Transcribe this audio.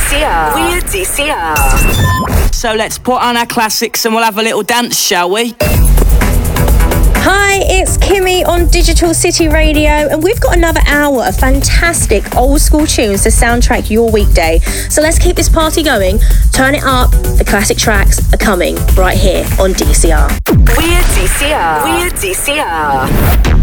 DCR. We're DCR. So let's put on our classics and we'll have a little dance, shall we? Hi, it's Kimmy on Digital City Radio, and we've got another hour of fantastic old school tunes to soundtrack your weekday. So let's keep this party going. Turn it up. The classic tracks are coming right here on DCR. We're DCR. We're DCR.